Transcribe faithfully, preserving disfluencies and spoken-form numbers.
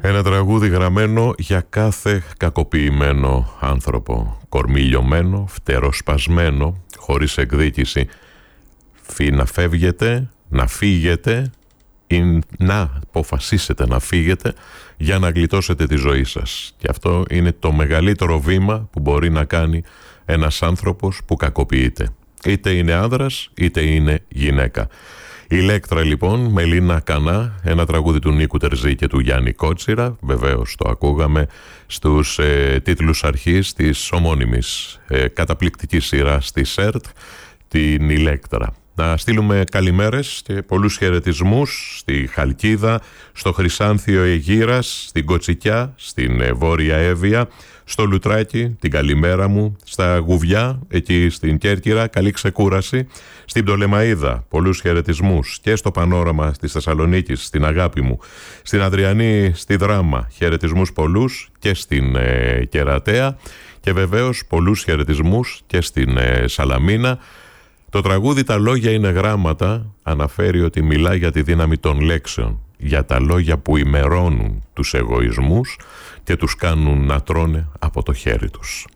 Ένα τραγούδι γραμμένο για κάθε κακοποιημένο άνθρωπο, κορμί λιωμένο, φτεροσπασμένο, χωρίς εκδίκηση. Φύ, να φεύγετε, να φύγετε ή να αποφασίσετε να φύγετε για να γλιτώσετε τη ζωή σας. Και αυτό είναι το μεγαλύτερο βήμα που μπορεί να κάνει ένας άνθρωπος που κακοποιείται. Είτε είναι άνδρας είτε είναι γυναίκα. Ηλέκτρα λοιπόν, με Λίνα Κανά, ένα τραγούδι του Νίκου Τερζή και του Γιάννη Κότσιρα. Βεβαίως το ακούγαμε στους ε, τίτλους αρχής της ομώνυμης ε, καταπληκτικής σειράς της ΕΡΤ, την Ηλέκτρα. Να στείλουμε καλημέρες και πολλούς χαιρετισμούς στη Χαλκίδα, στο Χρυσάνθιο Αιγύρας, στην Κοτσικιά, στην ε, Βόρεια Εύβοια, στο Λουτράκι, την καλημέρα μου, στα Γουβιά, εκεί στην Κέρκυρα, καλή ξεκούραση, στην Πτολεμαΐδα, πολλούς χαιρετισμούς, και στο Πανόραμα της Θεσσαλονίκης, στην αγάπη μου, στην Αδριανή, στη Δράμα, χαιρετισμούς πολλούς, και στην ε, Κερατέα, και βεβαίως πολλούς χαιρετισμούς και στην ε, Σαλαμίνα. Το τραγούδι «Τα λόγια είναι γράμματα» αναφέρει ότι μιλά για τη δύναμη των λέξεων, για τα λόγια που ημερώνουν τους εγωισμούς και τους κάνουν να τρώνε από το χέρι τους.